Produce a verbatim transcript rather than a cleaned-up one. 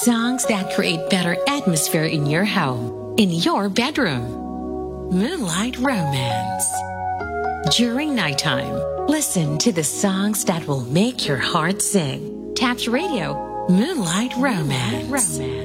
Songs that create better atmosphere in your home, in your bedroom. Moonlight Romance. During nighttime, listen to the songs that will make your heart sing. Taps Radio, Moonlight Romance.